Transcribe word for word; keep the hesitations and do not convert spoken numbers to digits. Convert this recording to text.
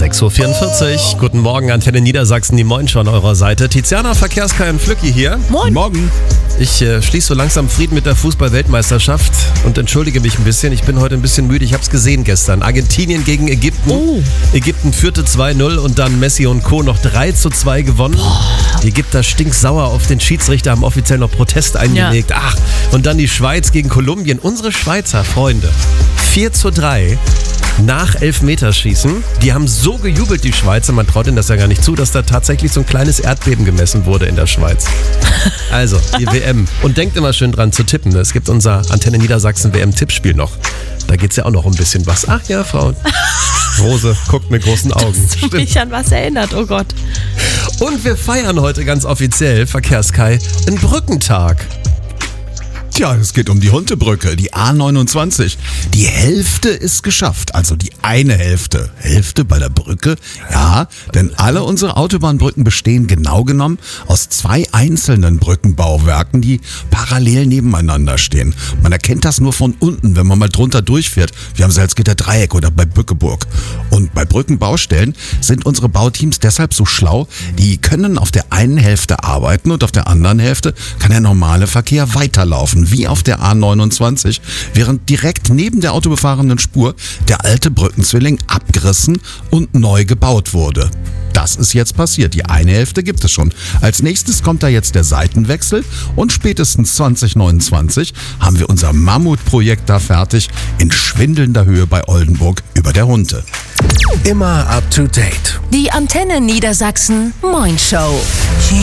sechs Uhr vierundvierzig. Guten Morgen, Antenne Niedersachsen, die Moin schon an eurer Seite. Tiziana, Verkehrskei und Flücki hier. Moin. Morgen. Ich äh, schließe so langsam Frieden mit der Fußball-Weltmeisterschaft und entschuldige mich ein bisschen. Ich bin heute ein bisschen müde. Ich habe es gesehen gestern. Argentinien gegen Ägypten. Oh. Ägypten führte zwei null und dann Messi und Co. noch drei zu zwei gewonnen. Boah. Die Ägypter stinksauer auf den Schiedsrichter, haben offiziell noch Protest eingelegt. Ja. Ach, und dann die Schweiz gegen Kolumbien. Unsere Schweizer Freunde. vier zu drei. Nach Elfmeterschießen. Die haben so gejubelt, die Schweizer, man traut ihnen das ja gar nicht zu, dass da tatsächlich so ein kleines Erdbeben gemessen wurde in der Schweiz. Also, die W M. Und denkt immer schön dran zu tippen. Es gibt unser Antenne Niedersachsen W M-Tippspiel noch. Da geht es ja auch noch um ein bisschen was. Ach ja, Frau Rose guckt mit großen Augen. Dass du mich an was erinnert, oh Gott. Und wir feiern heute ganz offiziell, Verkehrskei, einen Brückentag. Tja, es geht um die Huntebrücke, die A neunundzwanzig. Die Hälfte ist geschafft, also die eine Hälfte. Hälfte bei der Brücke? Ja, denn alle unsere Autobahnbrücken bestehen genau genommen aus zwei einzelnen Brückenbauwerken, die parallel nebeneinander stehen. Man erkennt das nur von unten, wenn man mal drunter durchfährt, wie am Salzgitter Dreieck oder bei Bückeburg. Und bei Brückenbaustellen sind unsere Bauteams deshalb so schlau, die können auf der einen Hälfte arbeiten und auf der anderen Hälfte kann der normale Verkehr weiterlaufen, wie auf der A neunundzwanzig, während direkt neben der autobefahrenen Spur der alte Brückenzwilling abgerissen und neu gebaut wurde. Das ist jetzt passiert. Die eine Hälfte gibt es schon. Als nächstes kommt da jetzt der Seitenwechsel und spätestens zwanzig neunundzwanzig haben wir unser Mammutprojekt da fertig in schwindelnder Höhe bei Oldenburg über der Hunte. Immer up to date. Die Antenne Niedersachsen Moin Show.